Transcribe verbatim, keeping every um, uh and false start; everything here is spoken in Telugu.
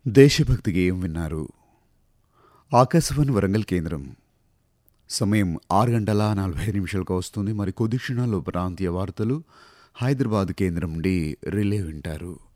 దేశభక్తి గేయం విన్నారు. ఆకాశవాణి వరంగల్ కేంద్రం. సమయం ఆరు గంటల నలభై ఐదు నిమిషాలకు వస్తుంది. మరి కొద్ది క్షణాల్లో ప్రాంతీయ వార్తలు హైదరాబాద్ కేంద్రం నుండి రిలే వింటారు.